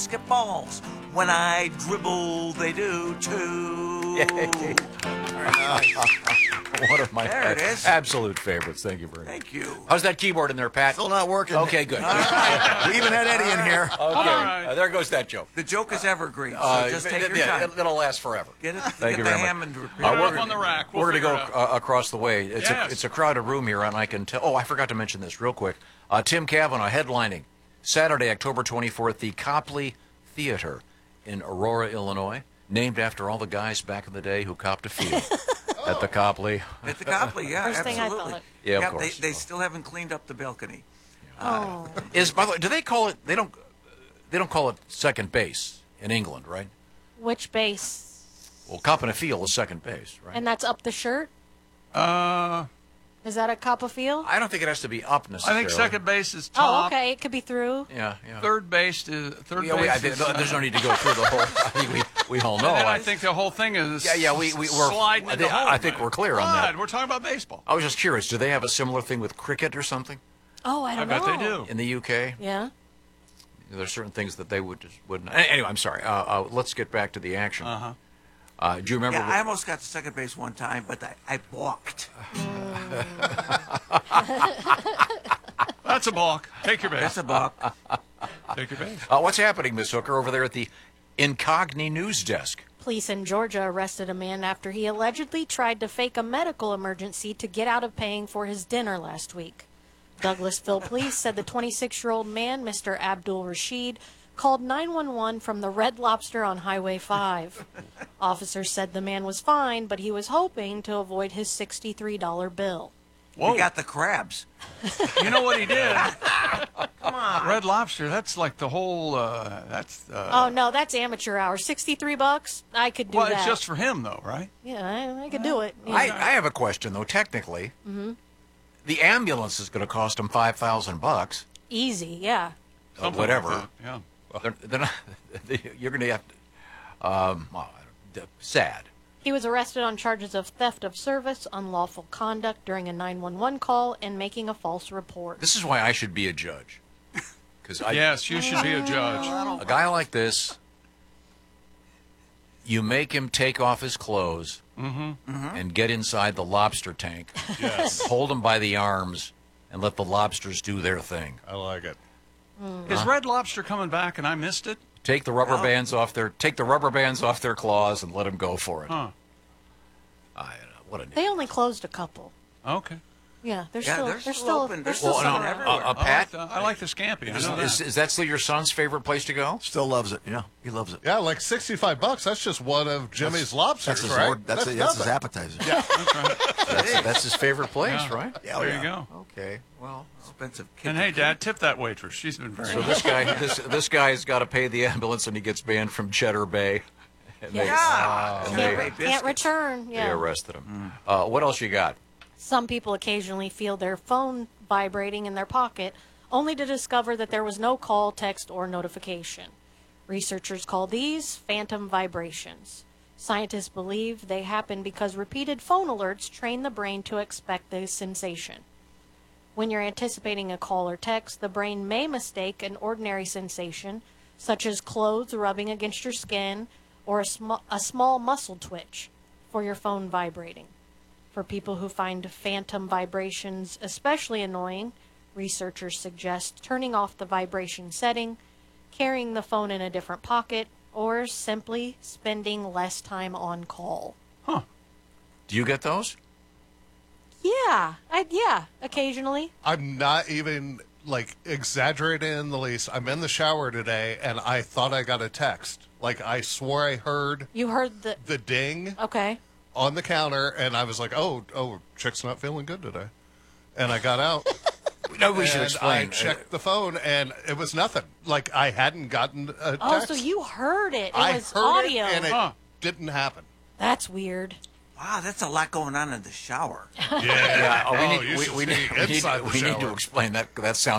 basketballs. When I dribble, they do too. Yay. One of my There it is. absolute favorites. Thank you very much. Thank you. How's that keyboard in there, Pat? Still not working. Okay, good. We even had Eddie in here. Okay, there goes that joke. The joke is evergreen, so just take your time. It'll last forever. Get it. Thank you the very Hammond. much. Put it up on the rack. We're going to figure go it out. across the way. Yes. It's a crowded room here, and I can tell. Oh, I forgot to mention this real quick. Tim Cavanaugh headlining Saturday, October 24th, the Copley Theater in Aurora, Illinois, named after all the guys back in the day who copped a feel at the Copley. At the Copley, yeah, First thing I absolutely. thought. Yeah, of course. They still haven't cleaned up the balcony. Oh, By the way, do they call it? They don't call it second base in England, right? which base? Well, copping a feel is second base, right? And that's up the shirt? I Is that a cup of feel? I don't think it has to be up necessarily. think second base is Oh, top. okay. It could be through. Yeah. Third base is third Yeah, base. there's no need to go through the whole. I think we all know. And then I think the whole thing is we're sliding into home. I think we're clear on that. Right, we're talking about baseball. I was just curious. Do they have a similar thing with cricket or something Oh, I I don't bet know. they do. in the UK? Yeah. There's certain things that they wouldn't. Anyway, I'm sorry. Let's get back to the action. Uh-huh. Do you remember? Yeah, I almost got to second base one time, but I balked. That's a balk. Take your base. That's a balk. Take your base. What's happening, Miss Hooker, over there at the Incogni News Desk? Police in Georgia arrested a man after he allegedly tried to fake a medical emergency to get out of paying for his dinner last week. Douglasville police said the 26-year-old man, Mr. Abdul Rashid, called 911 from the Red Lobster on Highway 5. Officers said the man was fine, but he was hoping to avoid his $63 bill. We got the crabs. You know what he did? Come on. Red Lobster, that's like the whole, Oh, no, that's amateur hour. $63? I could do well, that. it's just for him, though, right? Yeah, I could do it. Yeah. I have a question, though. Technically, the ambulance is going to cost them $5,000. Easy, yeah. Something Whatever. like that, yeah. They're not, you're going to have to. Sad. He was arrested on charges of theft of service, unlawful conduct during a 911 call, and making a false report. This is why I should be a judge. Because Yes, you should be a judge. a guy like this, you make him take off his clothes and get inside the lobster tank. Yes. Hold him by the arms and let the lobsters do their thing. I like it. Is Red Lobster coming back and I missed it? Take the rubber bands off their claws and let them go for it. Huh. What a They only closed a couple. Okay. Yeah, they're Yeah, still they're still open. They're There's still Well, some selling everywhere. Pat, I like the scampi. I know that. is that still your son's favorite place to go? Still loves it. Yeah, he loves it. Yeah, like $65. That's just one of Jimmy's lobsters, That's his, right? that's his nothing. appetizer. Yeah. That's his favorite place, Yeah. right? Yeah, There yeah. you go. Okay. Well, Expensive. And hey, Dad, tip that waitress. She's been very so this guy's got to pay the ambulance, and he gets banned from Cheddar Bay. And they- Yeah. and Cheddar they- Bay Can't biscuits. return. They Yeah. arrested him. What else you got? Some people occasionally feel their phone vibrating in their pocket, only to discover that there was no call, text, or notification. Researchers call these phantom vibrations. Scientists believe they happen because repeated phone alerts train the brain to expect the sensation. When you're anticipating a call or text, the brain may mistake an ordinary sensation, such as clothes rubbing against your skin or a small muscle twitch, for your phone vibrating. For people who find phantom vibrations especially annoying, researchers suggest turning off the vibration setting, carrying the phone in a different pocket, or simply spending less time on call. Do you get those? Yeah, occasionally. I'm not even like exaggerating in the least. I'm in the shower today, and I thought I got a text. Like I swore I heard You heard the ding okay. on the counter, and I was like, "Oh, chick's not feeling good today." And I got out. No, we should and explain. I checked the phone, and it was nothing. Like I hadn't gotten a text. Oh, so you heard it. It I was heard audio. it, and it Huh. didn't happen. That's weird. Wow, that's a lot going on in the shower. Yeah. we you should need see inside the to shower. explain that. That sounds